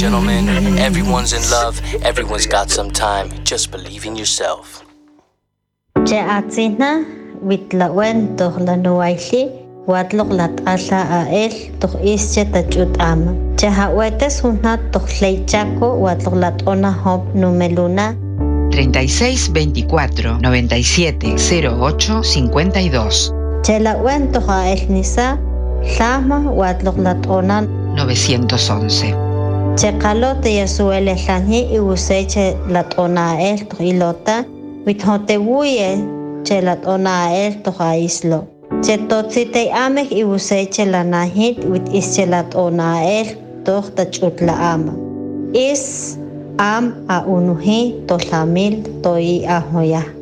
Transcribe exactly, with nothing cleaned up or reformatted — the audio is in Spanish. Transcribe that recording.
gentlemen, everyone's in love, everyone's got some time. Just believe in yourself. Che atzina witlawen toh lanuaili watlok lat'ala ael toh ische tachut ama. Che hawetes hunat toh leichaco watlok lat'ona hop numeluna treinta y seis veinticuatro noventa y siete cero ocho cincuenta y dos. Che lawen toh ael nisa llama watlok lat'ona novecientos once. Che kalote yasuele llani y useche lat'ona ael toh ilota withotewuye che lat'ona ael toh aislo. Che totzite amek y useche lanahit with ische lat'ona ael toh tachut la ama. Is am a unuhi to lamil to i ahoya.